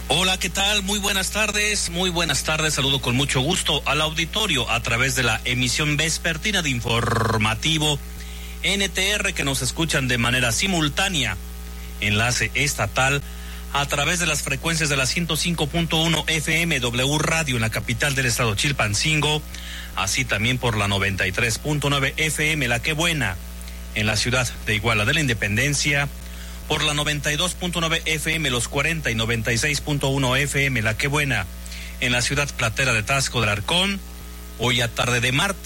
Hola, ¿qué tal? Muy buenas tardes, saludo con mucho gusto al auditorio a través de la emisión vespertina de informativo NTR, que nos escuchan de manera simultánea, enlace estatal a través de las frecuencias de la 105.1 FM W Radio en la capital del estado Chilpancingo, así también por la 93.9 FM La Qué Buena en la ciudad de Iguala de la Independencia, por la 92.9 FM Los 40 y 96.1 FM La Qué Buena en la ciudad platera de Taxco del Arcón. Hoy a tarde de martes